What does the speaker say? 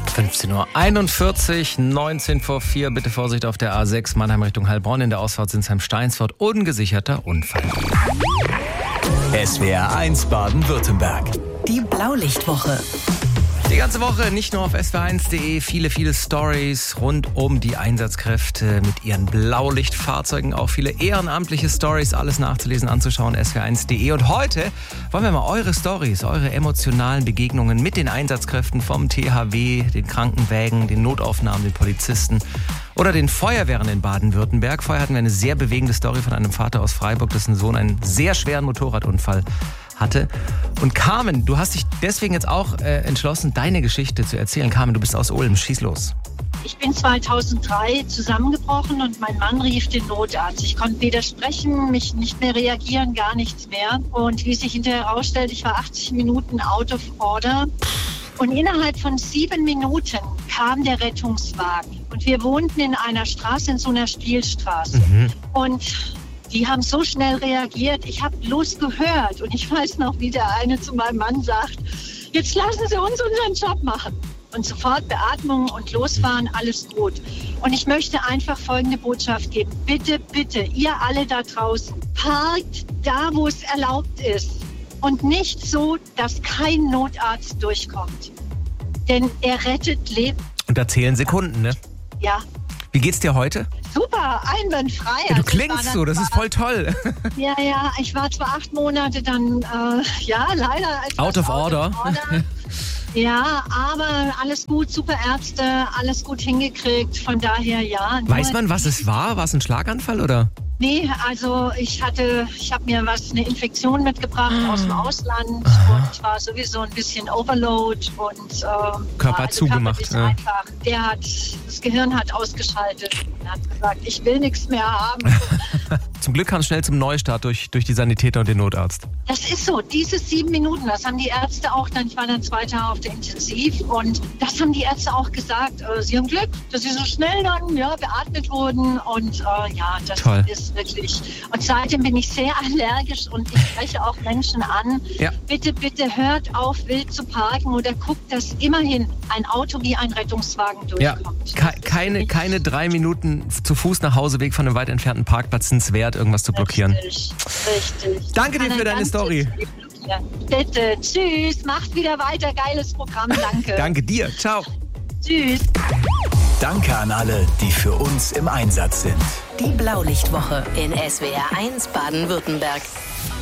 15:41 Uhr, 19 vor 4. Bitte Vorsicht auf der A6 Mannheim Richtung Heilbronn. In der Ausfahrt Sinsheim-Steinsfort. Ungesicherter Unfall. SWR 1 Baden-Württemberg. Die Blaulichtwoche. Die ganze Woche nicht nur auf swr1.de, viele Stories rund um die Einsatzkräfte mit ihren Blaulichtfahrzeugen, auch viele ehrenamtliche Stories, alles nachzulesen, anzuschauen, swr1.de. Und heute wollen wir mal eure Stories, eure emotionalen Begegnungen mit den Einsatzkräften vom THW, den Krankenwägen, den Notaufnahmen, den Polizisten oder den Feuerwehren in Baden-Württemberg. Vorher hatten wir eine sehr bewegende Story von einem Vater aus Freiburg, dessen Sohn einen sehr schweren Motorradunfall hatte. Und Carmen, du hast dich deswegen jetzt auch entschlossen, deine Geschichte zu erzählen. Carmen, du bist aus Ulm, schieß los. Ich bin 2003 zusammengebrochen und mein Mann rief den Notarzt. Ich konnte weder sprechen, mich nicht mehr reagieren, gar nichts mehr. Und wie sich hinterher herausstellt, ich war 80 Minuten out of order. Und innerhalb von 7 Minuten kam der Rettungswagen. Und wir wohnten in einer Straße, in so einer Spielstraße. Und die haben so schnell reagiert. Ich habe bloß gehört. Und ich weiß noch, wie der eine zu meinem Mann sagt, jetzt lassen Sie uns unseren Job machen. Und sofort Beatmung und losfahren, alles gut. Und ich möchte einfach folgende Botschaft geben. Bitte, bitte, ihr alle da draußen, parkt da, wo es erlaubt ist. Und nicht so, dass kein Notarzt durchkommt. Denn er rettet Leben. Und da zählen Sekunden, ne? Ja. Wie geht's dir heute? Super, einwandfrei. Ja, du klingst so, das ist voll toll. Ja, ich war zwar 8 Monate dann, leider etwas out of order. Ja, aber alles gut, super Ärzte, alles gut hingekriegt, von daher ja. Weiß man, was es war? War es ein Schlaganfall oder? Nee, also ich habe mir eine Infektion mitgebracht aus dem Ausland und war sowieso ein bisschen Overload und Körper zugemacht. Das Gehirn hat ausgeschaltet und hat gesagt, ich will nichts mehr haben. Zum Glück kam es schnell zum Neustart durch die Sanitäter und den Notarzt. Das ist so, diese 7 Minuten, das haben die Ärzte auch dann, ich war dann 2 Tage auf der Intensiv und das haben die Ärzte auch gesagt, sie haben Glück, dass sie so schnell dann beatmet wurden und das Toll. Ist wirklich. Und seitdem bin ich sehr allergisch und ich spreche auch Menschen an. Ja. Bitte, bitte hört auf, wild zu parken oder guckt, dass immerhin ein Auto wie ein Rettungswagen durchkommt. Ja. Keine 3 Minuten zu Fuß nach Hauseweg von einem weit entfernten Parkplatz sind es wert, irgendwas zu blockieren. Richtig. Danke dir für deine Story. Bitte, tschüss, macht wieder weiter, geiles Programm, danke. Danke dir, ciao. Tschüss. Danke an alle, die für uns im Einsatz sind. Die Blaulichtwoche in SWR 1 Baden-Württemberg.